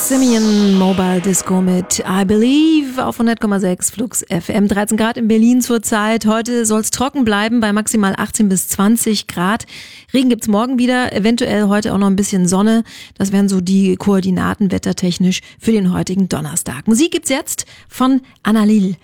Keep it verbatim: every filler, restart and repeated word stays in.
Simeon Mobile Disco mit I Believe auf hundert Komma sechs Flux F M. dreizehn Grad in Berlin zurzeit. Heute soll es trocken bleiben bei maximal achtzehn bis zwanzig Grad. Regen gibt's morgen wieder, eventuell heute auch noch ein bisschen Sonne. Das wären so die Koordinaten wettertechnisch für den heutigen Donnerstag. Musik gibt's jetzt von Annalil.